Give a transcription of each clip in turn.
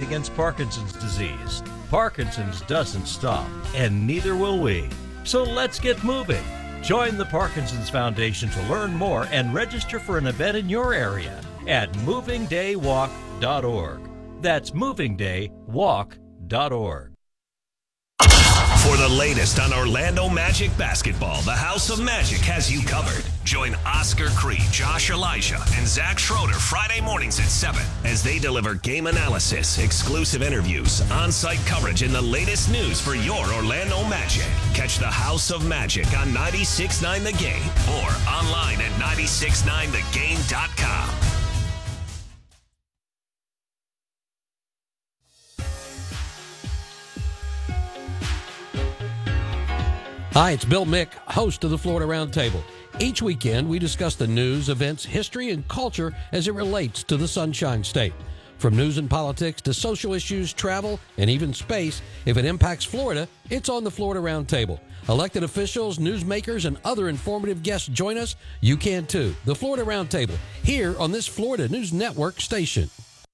against Parkinson's disease. Parkinson's doesn't stop, and neither will we. So let's get moving. Join the Parkinson's Foundation to learn more and register for an event in your area at movingdaywalk.org. That's movingdaywalk.org. For the latest on Orlando Magic basketball, the House of Magic has you covered. Join Oscar Cree, Josh Elijah, and Zach Schroeder Friday mornings at 7 as they deliver game analysis, exclusive interviews, on-site coverage, and the latest news for your Orlando Magic. Catch the House of Magic on 96.9 The Game or online at 969thegame.com. Hi, it's Bill Mick, host of the Florida Roundtable. Each weekend, we discuss the news, events, history, and culture as it relates to the Sunshine State. From news and politics to social issues, travel, and even space, if it impacts Florida, it's on the Florida Roundtable. Elected officials, newsmakers, and other informative guests join us. You can too. The Florida Roundtable, here on this Florida News Network station.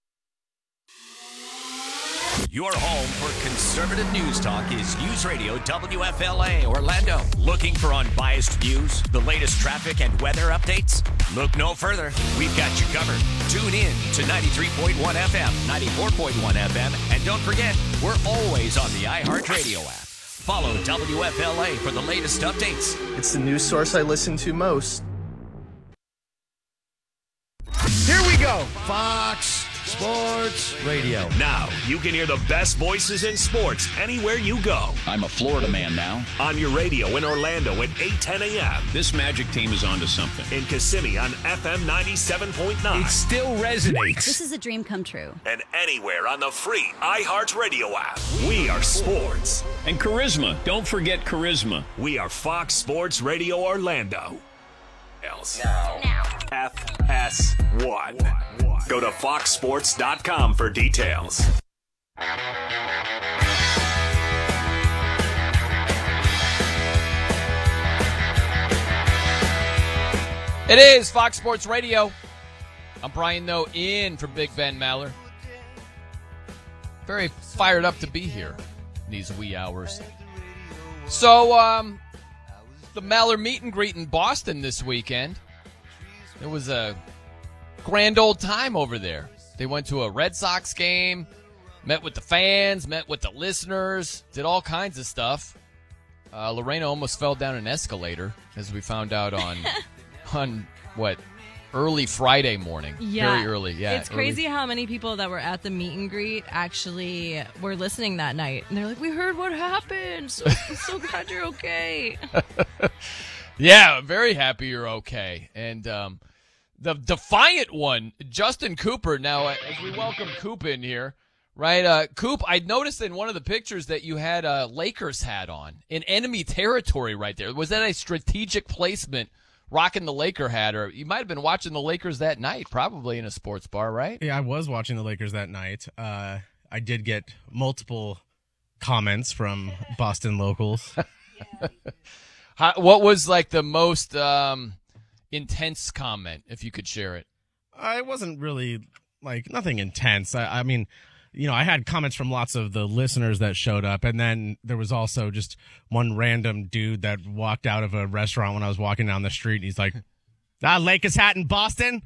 Your home for conservative news talk is News Radio WFLA Orlando. Looking for unbiased views, the latest traffic and weather updates? Look no further. We've got you covered. Tune in to 93.1 FM, 94.1 FM, and don't forget, we're always on the iHeartRadio app. Follow WFLA for the latest updates. It's the news source I listen to most. Here we go. Fox Sports Radio. Now, you can hear the best voices in sports anywhere you go. I'm a Florida man now. On your radio in Orlando at 8:10 a.m. This Magic team is onto something. In Kissimmee on FM 97.9. It still resonates. This is a dream come true. And anywhere on the free iHeartRadio app. We are sports. And charisma. Don't forget charisma. We are Fox Sports Radio Orlando. Else. Now. FS1. Go to foxsports.com for details. It is Fox Sports Radio. I'm Brian Noe in for Big Ben Maller. Very fired up to be here in these wee hours. So, the Maller meet and greet in Boston this weekend. It was a grand old time over there. They went to a Red Sox game, met with the fans, met with the listeners, did all kinds of stuff. Lorena almost fell down an escalator, as we found out on early Friday morning. Yeah. Very early. Yeah. It's crazy how many people that were at the meet and greet actually were listening that night. And they're like, we heard what happened. So I'm so glad you're okay. Yeah, I'm very happy you're okay. And the defiant one, Justin Cooper. Now, as we welcome Coop in here, right? Coop, I noticed in one of the pictures that you had a Lakers hat on in enemy territory right there. Was that a strategic placement, rocking the Laker hat? Or you might have been watching the Lakers that night, probably in a sports bar, right? Yeah, I was watching the Lakers that night. I did get multiple comments from Boston locals. What was like the most intense comment, if you could share it? It wasn't really like nothing intense. I mean, you know, I had comments from lots of the listeners that showed up, and then there was also just one random dude that walked out of a restaurant when I was walking down the street. And he's like, Lakers hat in Boston?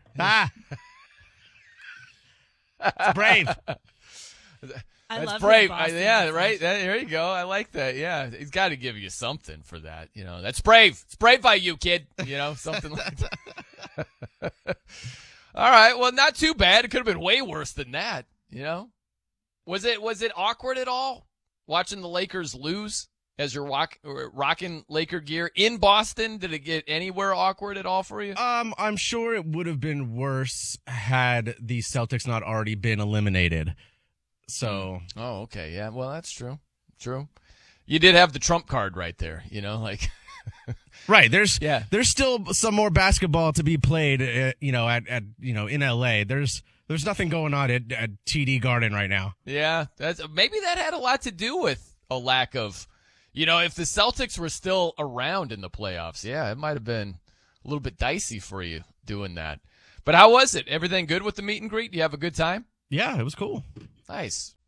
It's brave. I That's love brave. Boston. Yeah, right. There you go. I like that. Yeah, he's got to give you something for that. You know, that's brave. It's brave by you, kid. You know, something like that. All right. Well, not too bad. It could have been way worse than that. You know, was it awkward at all watching the Lakers lose as you're rocking Laker gear in Boston? Did it get anywhere awkward at all for you? I'm sure it would have been worse had the Celtics not already been eliminated. So. Oh, okay. Yeah. Well, that's true. True. You did have the trump card right there, you know, like. Right. There's still some more basketball to be played, at in LA. There's nothing going on at TD Garden right now. Yeah. Maybe that had a lot to do with a lack of, if the Celtics were still around in the playoffs. Yeah, it might have been a little bit dicey for you doing that. But how was it? Everything good with the meet and greet? You have a good time? Yeah, it was cool. Nice.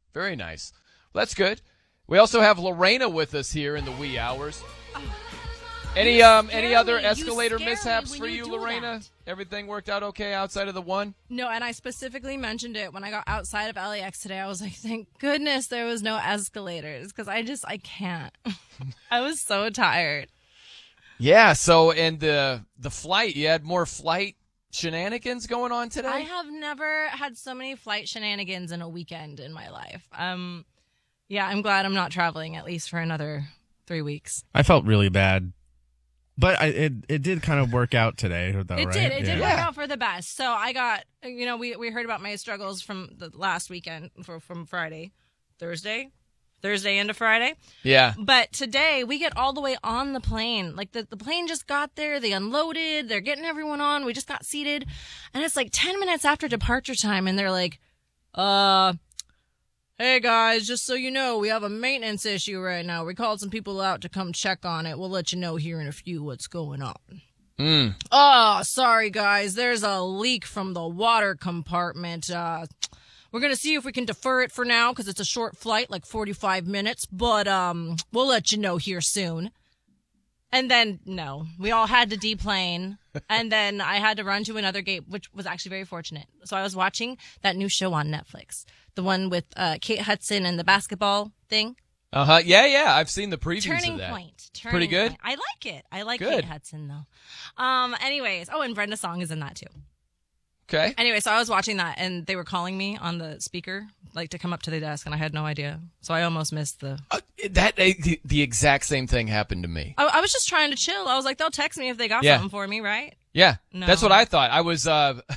Very nice. Well, that's good. We also have Lorena with us here in the wee hours. Any other escalator mishaps for you, Lorena? Everything worked out okay outside of the one? No, and I specifically mentioned it when I got outside of LAX today. I was like, thank goodness there was no escalators, because I can't. I was so tired. Yeah, so, and the flight, you had more flight shenanigans going on today? I have never had so many flight shenanigans in a weekend in my life. Yeah, I'm glad I'm not traveling at least for another 3 weeks. I felt really bad. But it did kind of work out today, though, right? It did work out for the best. So I got, we heard about my struggles from the last weekend, from Thursday into Friday. Yeah. But today, we get all the way on the plane. Like, the plane just got there, they unloaded, they're getting everyone on, we just got seated. And it's like 10 minutes after departure time, and they're like, hey guys, just so you know, we have a maintenance issue right now. We called some people out to come check on it. We'll let you know here in a few what's going on. Oh, sorry guys. There's a leak from the water compartment. We're going to see if we can defer it for now because it's a short flight, like 45 minutes. But we'll let you know here soon. And then, no, we all had to deplane. And then I had to run to another gate, which was actually very fortunate. So I was watching that new show on Netflix. The one with Kate Hudson and the basketball thing. Uh-huh. Yeah. I've seen the previews Turning of that. Point. Pretty good? I like it. I like good. Kate Hudson, though. Anyways. Oh, and Brenda Song is in that, too. Okay. Anyway, so I was watching that, and they were calling me on the speaker, like, to come up to the desk, and I had no idea. So I almost missed the... The exact same thing happened to me. I was just trying to chill. I was like, they'll text me if they got something for me, right? Yeah. No. That's what I thought. I was...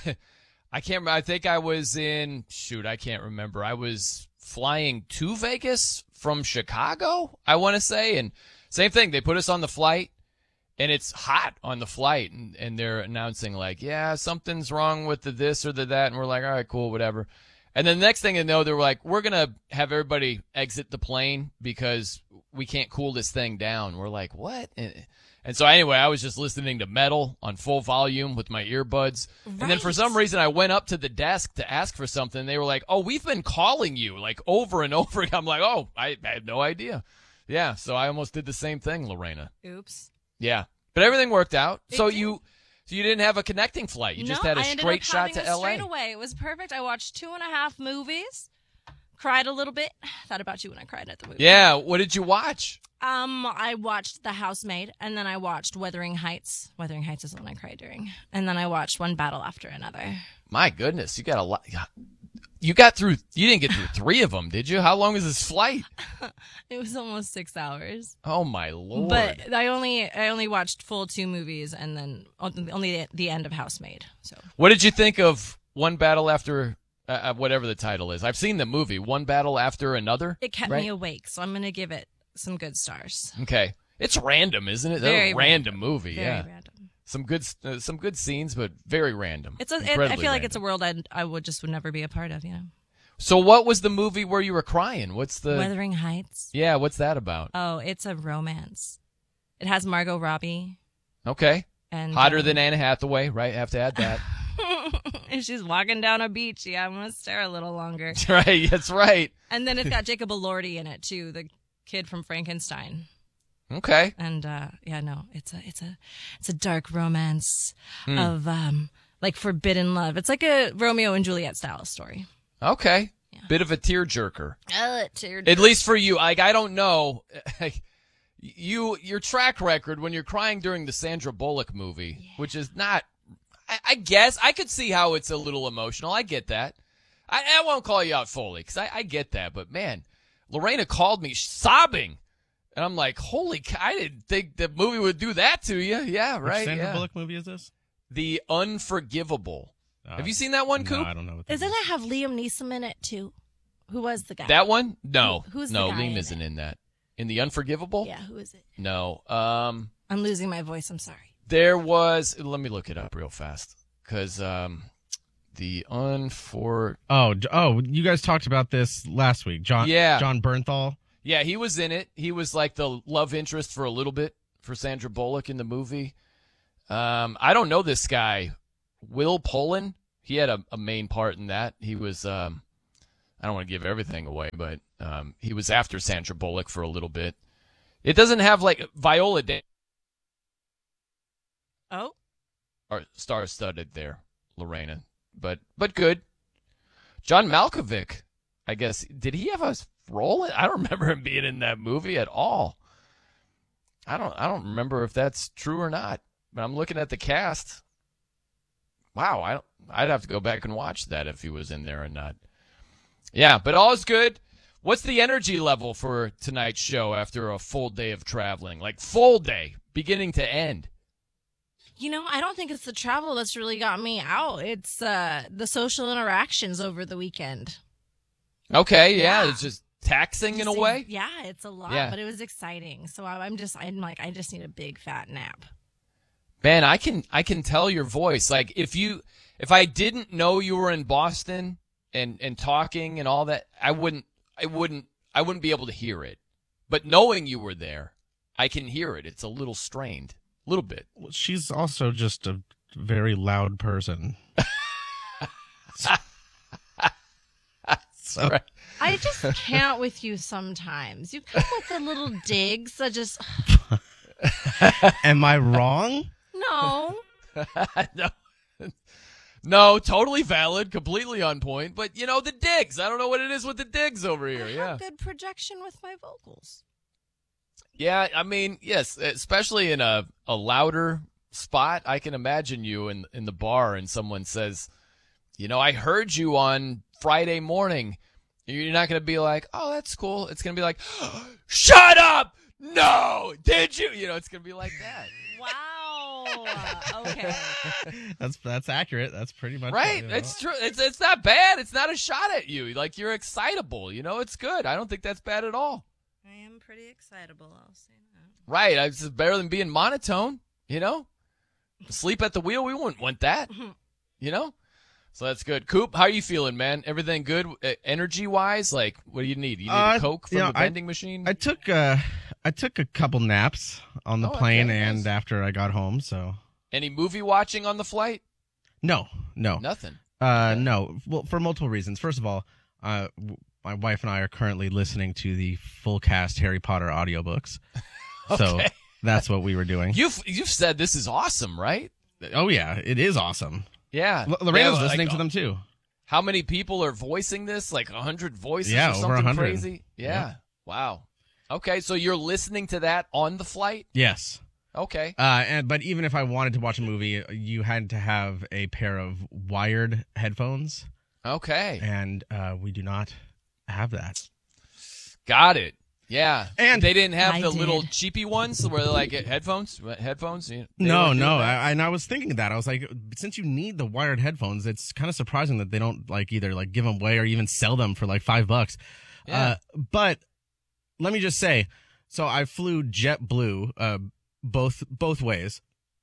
I can't remember. I think I was in... Shoot, I can't remember. I was flying to Vegas from Chicago, I want to say. And same thing. They put us on the flight, and it's hot on the flight. And they're announcing, like, yeah, something's wrong with the this or the that. And we're like, all right, cool, whatever. And then the next thing you know, they were like, we're going to have everybody exit the plane because we can't cool this thing down. We're like, what? And so anyway, I was just listening to metal on full volume with my earbuds. Right. And then for some reason, I went up to the desk to ask for something. They were like, oh, we've been calling you like over and over again. I'm like, oh, I had no idea. Yeah, so I almost did the same thing, Lorena. Oops. Yeah, but everything worked out. So you didn't have a connecting flight. You just had a straight shot to L.A. Straight away. It was perfect. I watched 2.5 movies. Cried a little bit. Thought about you when I cried at the movie. Yeah, what did you watch? I watched The Housemaid, and then I watched Wuthering Heights. Wuthering Heights is the one I cried during. And then I watched One Battle After Another. My goodness, you got a lot. You didn't get through 3 of them, did you? How long was this flight? It was almost 6 hours. Oh my Lord. But I only watched full 2 movies, and then only the end of Housemaid. So. What did you think of One Battle After whatever the title is? I've seen the movie One Battle After Another. It kept me awake, so I'm going to give it some good stars. Okay. It's random, isn't it? Very a random movie. Very yeah. random. Some good scenes, but very random. I feel random. like it's a world I would never be a part of, you know. So what was the movie where you were crying? What's the Wuthering Heights? Yeah, what's that about? Oh, it's a romance. It has Margot Robbie. Okay. And hotter than Anne Hathaway, right? Have to add that. If she's walking down a beach, yeah, I'm gonna stare a little longer. That's right. That's right. And then it's got Jacob Elordi in it too, the kid from Frankenstein. Okay. And it's a dark romance of like forbidden love. It's like a Romeo and Juliet style story. Okay. Yeah. Bit of a tearjerker. Tearjerker. At least for you. I don't know. Your track record when you're crying during the Sandra Bullock movie, which is not. I guess I could see how it's a little emotional. I get that. I won't call you out fully because I get that. But, man, Lorena called me sobbing. And I'm like, holy cow, I didn't think the movie would do that to you. Yeah, right. Which Sandra Bullock movie is this? The Unforgivable. Have you seen that one, Coop? No, I don't know. Doesn't it have Liam Neeson in it, too? Who was the guy? That one? No. Who's the guy Liam isn't in that. In The Unforgivable? Yeah, who is it? No. I'm losing my voice. I'm sorry. There was, let me look it up real fast, because the Oh, you guys talked about this last week. John Bernthal. Yeah, he was in it. He was like the love interest for a little bit for Sandra Bullock in the movie. I don't know this guy, Will Pullen. He had a main part in that. He was, I I don't want to give everything away, but he was after Sandra Bullock for a little bit. It doesn't have like Viola Davis. Oh. Or star-studded there, Lorena. But good. John Malkovich, I guess. Did he have a role? I don't remember him being in that movie at all. I don't remember if that's true or not. But I'm looking at the cast. Wow, I'd have to go back and watch that if he was in there or not. Yeah, but all is good. What's the energy level for tonight's show after a full day of traveling? Like full day, beginning to end. I don't think it's the travel that's really got me out. It's the social interactions over the weekend. Okay, yeah. It's just taxing in a way. Yeah, it's a lot, but it was exciting. So I'm like, I just need a big fat nap. Man, I can tell your voice. Like if I didn't know you were in Boston and talking and all that, I wouldn't be able to hear it. But knowing you were there, I can hear it. It's a little strained. A little bit. Well, she's also just a very loud person. So, right. I just can't with you sometimes. You come with the little digs that just... Am I wrong? No. No, totally valid, completely on point. But, the digs. I don't know what it is with the digs over here. I have good projection with my vocals. Yeah, I mean, yes, especially in a louder spot. I can imagine you in the bar and someone says, I heard you on Friday morning. You're not going to be like, oh, that's cool. It's going to be like, shut up! No! Did you? It's going to be like that. Wow. Okay. That's accurate. That's pretty much right. It's true. It's not bad. It's not a shot at you. Like, you're excitable. It's good. I don't think that's bad at all. I am pretty excitable, I'll say that. Right. It's better than being monotone, Sleep at the wheel, we wouldn't want that, So that's good. Coop, how are you feeling, man? Everything good energy-wise? Like, what do you need? You need a Coke from the vending machine? I took a couple naps on the plane and after I got home, so. Any movie watching on the flight? No. Nothing? No. Well, for multiple reasons. First of all, my wife and I are currently listening to the full cast Harry Potter audiobooks. Okay. So that's what we were doing. You've said this is awesome, right? Oh, yeah. It is awesome. Yeah. Lorena's listening to them, too. How many people are voicing this? Like 100 voices or something over 100. Crazy? Yeah. Wow. Okay, so you're listening to that on the flight? Yes. Okay. But even if I wanted to watch a movie, you had to have a pair of wired headphones. Okay. And we do not have that. Got it. Yeah. And they didn't have the little cheapy ones where they're like headphones? No. And I was thinking that. I was like, since you need the wired headphones, it's kind of surprising that they don't either give them away or even sell them for $5. Yeah. But let me just say, so I flew JetBlue both ways.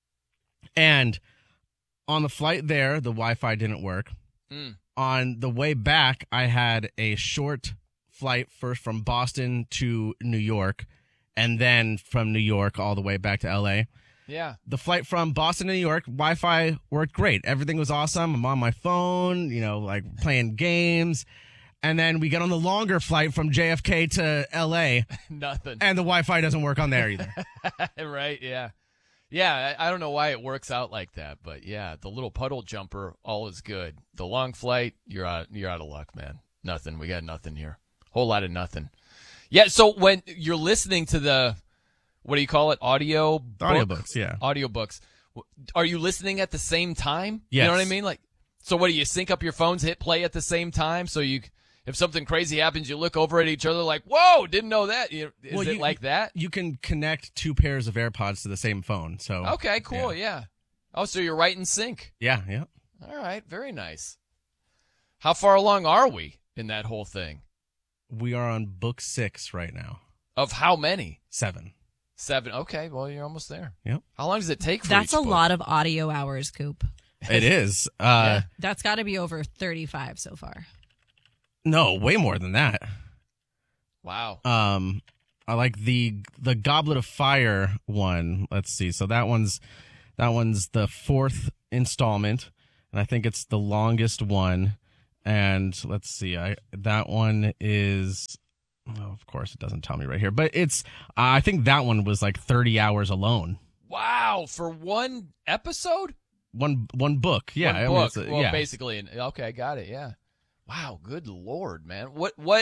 And on the flight there, the Wi-Fi didn't work. On the way back, I had a short flight first from Boston to New York, and then from New York all the way back to L.A. Yeah. The flight from Boston to New York, Wi-Fi worked great. Everything was awesome. I'm on my phone, playing games. And then we get on the longer flight from JFK to L.A. Nothing. And the Wi-Fi doesn't work on there either. Right, yeah. Yeah, I don't know why it works out like that, but yeah, the little puddle jumper, all is good. The long flight, you're out of luck, man. Nothing. We got nothing here. Whole lot of nothing. Yeah, so when you're listening to the, what do you call it? Audiobooks, yeah. Audiobooks. Are you listening at the same time? Yes. You know what I mean? So what do you sync up your phones, hit play at the same time? So if something crazy happens, you look over at each other like, whoa, didn't know that. Is it like that? You can connect two pairs of AirPods to the same phone. So okay, cool, yeah. Oh, so you're right in sync. Yeah. All right, very nice. How far along are we in that whole thing? We are on book 6 right now. Of how many? 7. 7. Okay, well, you're almost there. Yep. How long does it take for That's each a book? lot of audio hours, Coop. It is. Yeah. That's got to be over 35 so far. No, way more than that. Wow. I like the Goblet of Fire one. Let's see. So that one's the 4th installment, and I think it's the longest one. And let's see, that one is, of course, it doesn't tell me right here, but it's, I think that one was like 30 hours alone. Wow, for one episode? One book, yeah. One book. I mean, Well, basically, okay, got it. Yeah. Wow, good Lord, man.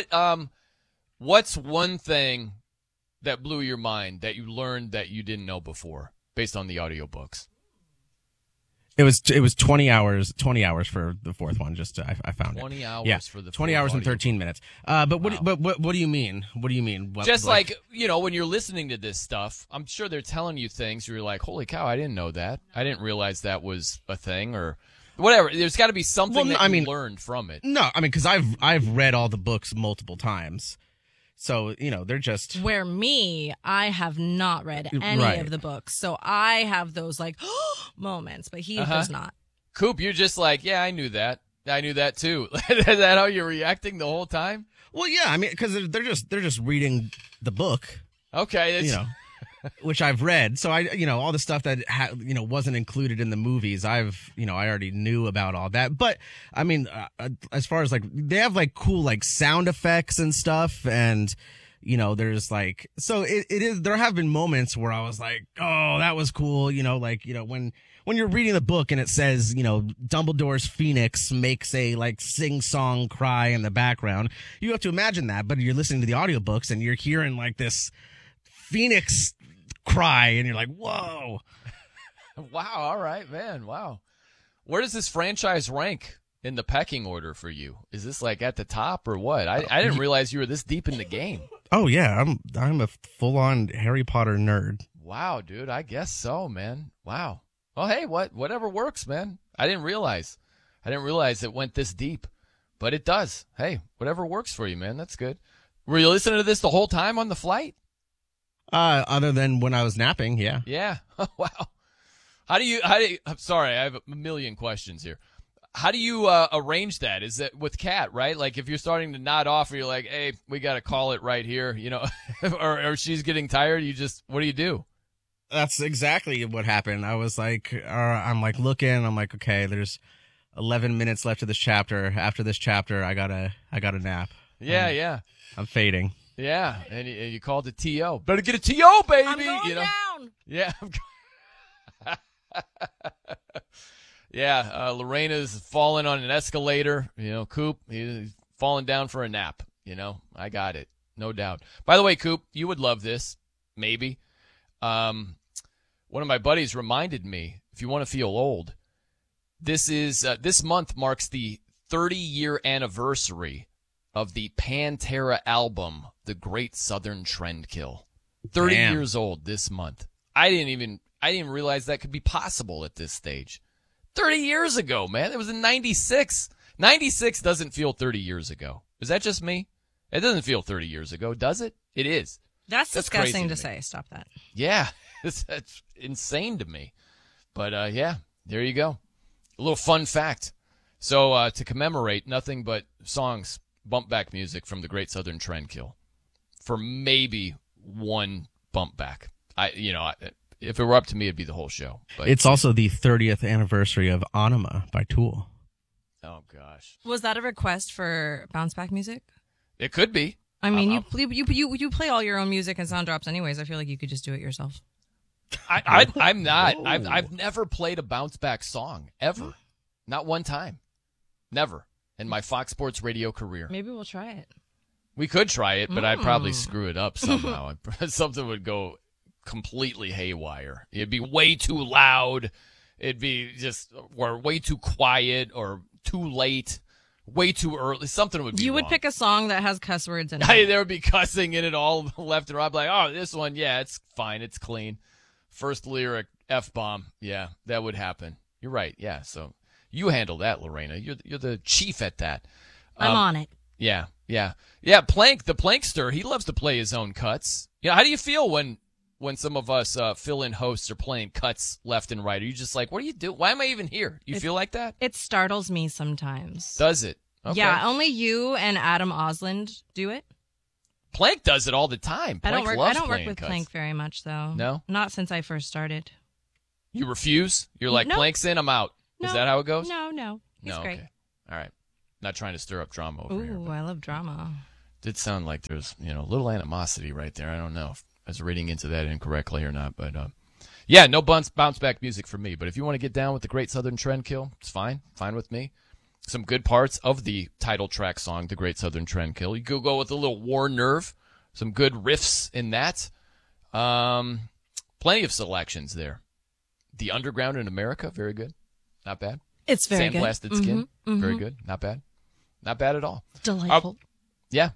What's one thing that blew your mind that you learned that you didn't know before, based on the audiobooks? It was 20 hours for the fourth one. I found 20 it. hours for the 20 hours and 13 minutes. But what do you mean? What do you mean? Just like when you're listening to this stuff, I'm sure they're telling you things where you're like, holy cow, I didn't know that. I didn't realize that was a thing, or whatever. There's got to be something you learned from it. No, I mean, because I've read all the books multiple times. So, they're just... Where I have not read any of the books. So I have those, moments, but he does not. Coop, you're just like, yeah, I knew that. I knew that, too. Is that how you're reacting the whole time? Well, yeah, I mean, because they're just reading the book. Okay. Which I've read. So all the stuff that wasn't included in the movies, I already knew about all that. But I mean, as far as they have cool sound effects and stuff, and there's so it is. There have been moments where I was like, oh, that was cool. When you're reading the book and it says, Dumbledore's Phoenix makes a sing-song cry in the background, you have to imagine that. But you're listening to the audiobooks and you're hearing this Phoenix cry, and you're like, whoa. Wow, all right, man, wow. Where does this franchise rank in the pecking order for you? Is this at the top or what? I didn't realize you were this deep in the game. Oh, yeah, I'm a full-on Harry Potter nerd. Wow, dude, I guess so, man. Wow. Well, hey, whatever works, man. I didn't realize it went this deep, but it does. Hey, whatever works for you, man, that's good. Were you listening to this the whole time on the flight? Other than when I was napping, yeah. Yeah. Wow. How do you, I'm sorry, I have a million questions here. How do you arrange that? Is it with Kat, right? If you're starting to nod off, or you're like, hey, we got to call it right here, or she's getting tired, what do you do? That's exactly what happened. I was I'm looking, I'm like, okay, there's 11 minutes left of this chapter. After this chapter, I gotta nap. Yeah, yeah. I'm fading. Yeah, and you called it T.O. Better get a T.O., baby! I'm going down! Yeah. Yeah, Lorena's falling on an escalator. Coop, he's falling down for a nap. I got it. No doubt. By the way, Coop, you would love this. Maybe. One of my buddies reminded me, if you want to feel old, this month marks the 30-year anniversary of the Pantera album, The Great Southern Trendkill. 30 years old this month. I didn't realize that could be possible at this stage. 30 years ago, man. It was in 96. 96 doesn't feel 30 years ago. Is that just me? It doesn't feel 30 years ago, does it? It is. That's disgusting to say. Stop that. Yeah. That's insane to me. But, yeah, there you go. A little fun fact. So, to commemorate, nothing but songs, bump back music from the Great Southern Trendkill for maybe one bump back. If it were up to me, it'd be the whole show. But it's also the 30th anniversary of Anima by Tool. Oh gosh, was that a request for bounce back music? It could be. I mean, you play all your own music and sound drops anyways. I feel like you could just do it yourself. I'm not. I've never played a bounce back song ever, not one time, never in my Fox Sports Radio career. Maybe we'll try it. We could try it, but I'd probably screw it up somehow. Something would go completely haywire. It'd be way too loud. It'd be or way too quiet, or too late, way too early. Something would be You would wrong. pick a song that has cuss words in it. There would be cussing in it all left and right. I'd be like, oh, this one, yeah, it's fine. It's clean. First lyric, F-bomb. Yeah, that would happen. You're right. Yeah, so you handle that, Lorena. You're the chief at that. I'm on it. Yeah. Plank, the Plankster, he loves to play his own cuts. How do you feel when some of us fill-in hosts are playing cuts left and right? Are you just like, what do you do? Why am I even here? You feel like that? It startles me sometimes. Does it? Okay. Yeah, only you and Adam Osland do it. Plank does it all the time. Plank I don't work with cuts. Plank very much, though. No? Not since I first started. You refuse? You're like, No. Plank's in, I'm out. No. Is that how it goes? No. He's great. Okay. All right. Not trying to stir up drama over here. Ooh, I love drama. Did sound like there's, a little animosity right there. I don't know if I was reading into that incorrectly or not, but yeah, no bounce back music for me. But if you want to get down with the Great Southern Trendkill, it's fine with me. Some good parts of the title track song, The Great Southern Trendkill. You could go with a little War Nerve, some good riffs in that. Plenty of selections there. The Underground in America, very good, not bad. It's very good. Sandblasted Skin, very good, not bad, not bad at all. Delightful. Yeah,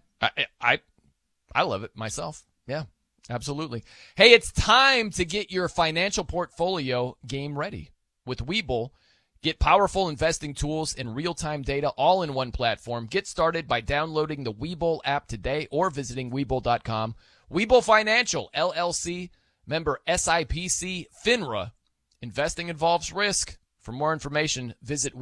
I love it myself. Yeah, absolutely. Hey, it's time to get your financial portfolio game ready. With Webull, get powerful investing tools and real-time data all in one platform. Get started by downloading the Webull app today or visiting Webull.com. Webull Financial, LLC, member SIPC, FINRA. Investing involves risk. For more information, visit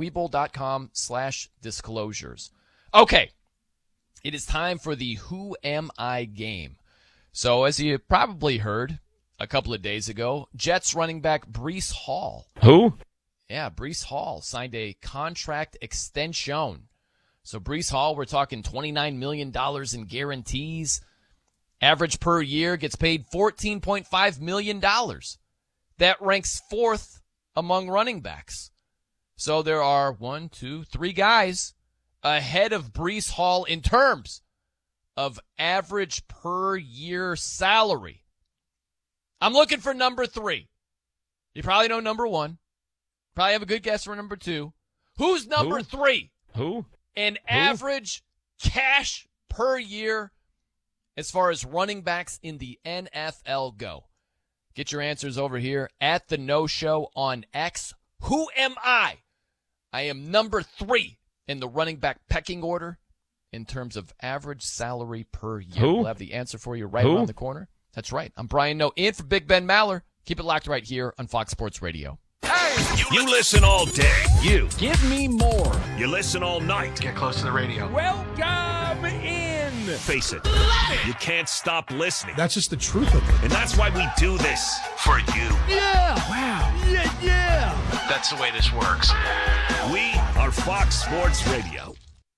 Webull.com/disclosures. Okay. It is time for the Who Am I game. So, as you probably heard a couple of days ago, Jets running back Breece Hall. Who? Yeah, Breece Hall signed a contract extension. So, Breece Hall, we're talking $29 million in guarantees. Average per year gets paid $14.5 million. That ranks fourth among running backs. So, there are 1, 2, 3 guys ahead of Breece Hall in terms of average per year salary. I'm looking for number 3. You probably know number 1. Probably have a good guess for number 2. Who's number 3? Who? In average cash per year as far as running backs in the NFL go. Get your answers over here at The No Show on X. Who am I? I am number 3 in the running back pecking order in terms of average salary per year. Who? We'll have the answer for you right around the corner. That's right. I'm Brian Noe in for Big Ben Maller. Keep it locked right here on Fox Sports Radio. Hey! You listen all day. You. Give me more. You listen all night. Get close to the radio. Welcome in. Face it. You can't stop listening. That's just the truth of it. And that's why we do this. For you. Yeah. Wow. Yeah. That's the way this works. We are Fox Sports Radio.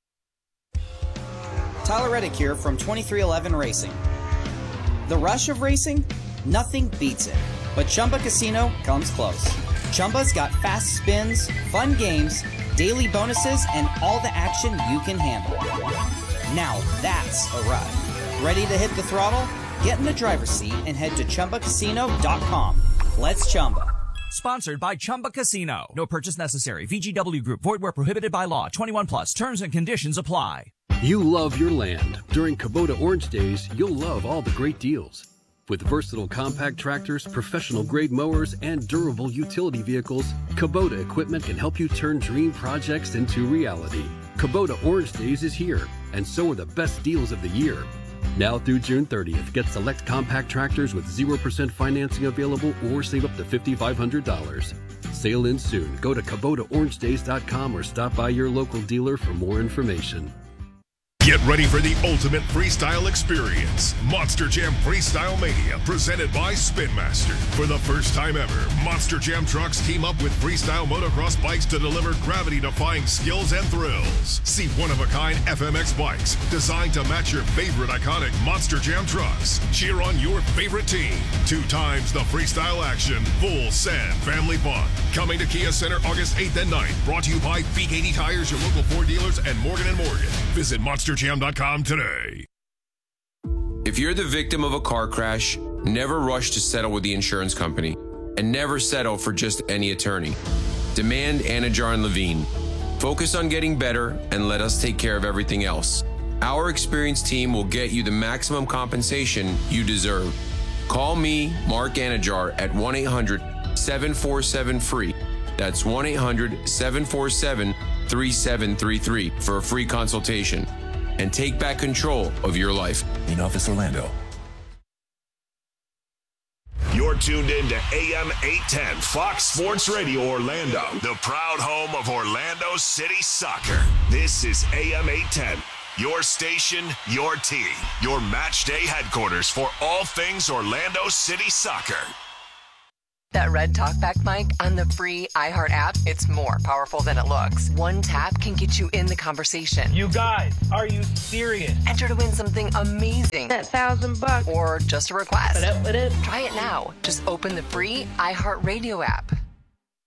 Tyler Reddick here from 2311 Racing. The rush of racing? Nothing beats it. But Chumba Casino comes close. Chumba's got fast spins, fun games, daily bonuses, and all the action you can handle. Now that's a ride. Ready to hit the throttle? Get in the driver's seat and head to ChumbaCasino.com. Let's Chumba. Sponsored by Chumba Casino. No purchase necessary. VGW Group. Void where prohibited by law. 21 plus. Terms and conditions apply. You love your land. During Kubota Orange Days, you'll love all the great deals. With versatile compact tractors, professional-grade mowers, and durable utility vehicles, Kubota equipment can help you turn dream projects into reality. Kubota Orange Days is here, and so are the best deals of the year. Now through June 30th, get select compact tractors with 0% financing available or save up to $5,500. Sale ends soon. Go to KubotaOrangeDays.com or stop by your local dealer for more information. Get ready for the ultimate freestyle experience. Monster Jam Freestyle Mania, presented by Spin Master. For the first time ever, Monster Jam trucks team up with freestyle motocross bikes to deliver gravity-defying skills and thrills. See one-of-a-kind FMX bikes designed to match your favorite iconic Monster Jam trucks. Cheer on your favorite team. 2 times the freestyle action. Full send family fun. Coming to Kia Center August 8th and 9th. Brought to you by Peak 80 Tires, your local Ford dealers, and Morgan & Morgan. Visit MonsterJam.com today. If you're the victim of a car crash, never rush to settle with the insurance company, and never settle for just any attorney. Demand Anajar and Levine. Focus on getting better and let us take care of everything else. Our experienced team will get you the maximum compensation you deserve. Call me, Mark Anajar, at 1-800-747-FREE. That's 1-800-747-3733 for a free consultation. And take back control of your life. In Office Orlando. You're tuned in to AM 810 Fox Sports Radio Orlando, the proud home of Orlando City Soccer. This is AM 810, your station, your team, your match day headquarters for all things Orlando City Soccer. That Red Talkback mic on the free iHeart app, it's more powerful than it looks. One tap can get you in the conversation. You guys, are you serious? Enter to win something amazing. That $1,000. Or just a request. What up? Try it now. Just open the free iHeart Radio app.